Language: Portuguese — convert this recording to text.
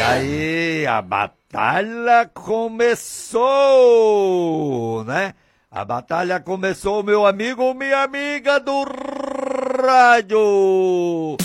Aí a batalha começou, né? A batalha começou, meu amigo, minha amiga do rádio.